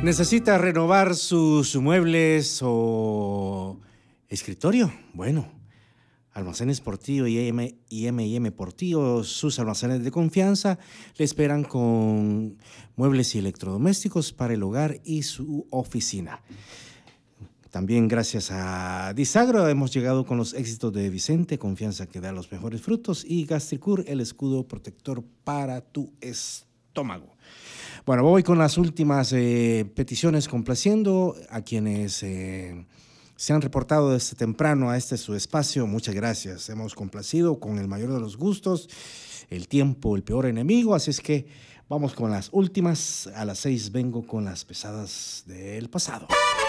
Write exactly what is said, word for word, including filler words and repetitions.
¿Necesita renovar sus muebles o escritorio? Bueno, Almacenes Portillo y M y M y M Portillo, sus almacenes de confianza, le esperan con muebles y electrodomésticos para el hogar y su oficina. También gracias a Disagro hemos llegado con los éxitos de Vicente, confianza que da los mejores frutos, y Gastricur, el escudo protector para tu estómago. Bueno, voy con las últimas eh, peticiones, complaciendo a quienes eh, se han reportado desde temprano a este su espacio. Muchas gracias, hemos complacido con el mayor de los gustos. El tiempo, el peor enemigo, así es que vamos con las últimas. A las seis vengo con las pesadas del pasado.